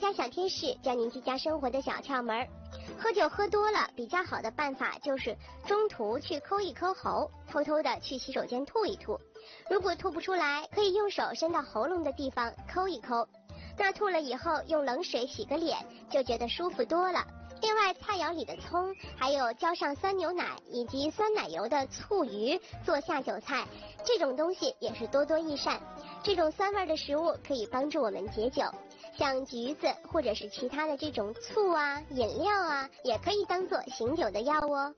家小贴士，教您居家生活的小窍门。喝酒喝多了，比较好的办法就是中途去抠一抠喉，偷偷的去洗手间吐一吐。如果吐不出来，可以用手伸到喉咙的地方抠一抠。那吐了以后，用冷水洗个脸，就觉得舒服多了。另外，菜肴里的葱，还有浇上酸牛奶以及酸奶油的醋鱼做下酒菜，这种东西也是多多益善。这种酸味的食物可以帮助我们解酒，像橘子或者是其他的这种醋啊、饮料啊，也可以当做醒酒的药哦。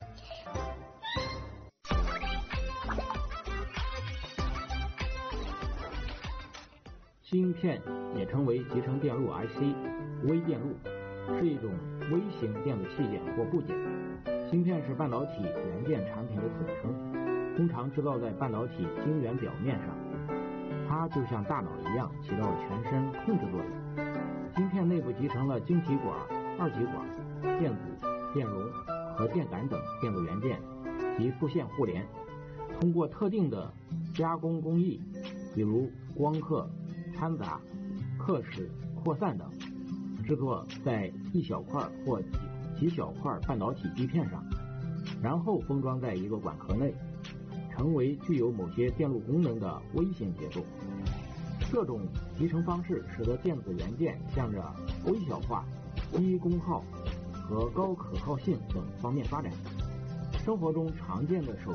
芯片也称为集成电路 IC、微电路，是一种微型电子器件或部件。芯片是半导体元件产品的总称，通常制造在半导体晶圆表面上。它就像大脑一样，起到全身控制作用。芯片内部集成了晶体管、二极管、电阻、电容和电感等电路元件及布线互联，通过特定的加工工艺，比如光刻、掺杂、刻蚀、扩散等，制作在一小块或几小块半导体基片上，然后封装在一个管壳内，成为具有某些电路功能的微型结构。这种集成方式使得电子元件向着微小化、低功耗和高可靠性等方面发展。生活中常见的手